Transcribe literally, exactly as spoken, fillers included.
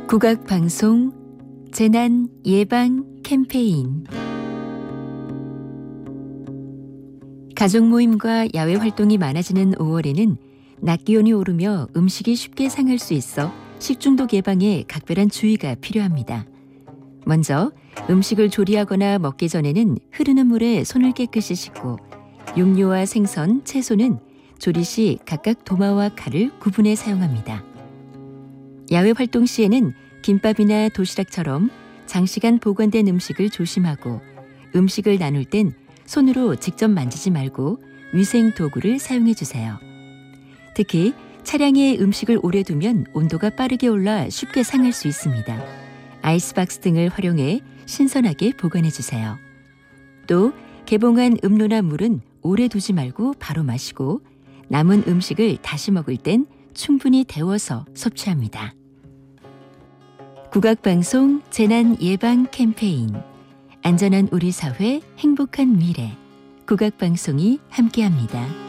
국악방송 재난 예방 캠페인. 가족 모임과 야외 활동이 많아지는 오월에는 낮 기온이 오르며 음식이 쉽게 상할 수 있어 식중독 예방에 각별한 주의가 필요합니다. 먼저 음식을 조리하거나 먹기 전에는 흐르는 물에 손을 깨끗이 씻고, 육류와 생선, 채소는 조리 시 각각 도마와 칼을 구분해 사용합니다. 야외 활동 시에는 김밥이나 도시락처럼 장시간 보관된 음식을 조심하고, 음식을 나눌 땐 손으로 직접 만지지 말고 위생 도구를 사용해 주세요. 특히 차량에 음식을 오래 두면 온도가 빠르게 올라 쉽게 상할 수 있습니다. 아이스박스 등을 활용해 신선하게 보관해 주세요. 또 개봉한 음료나 물은 오래 두지 말고 바로 마시고, 남은 음식을 다시 먹을 땐 충분히 데워서 섭취합니다. 국악방송 재난 예방 캠페인. 안전한 우리 사회, 행복한 미래. 국악방송이 함께합니다.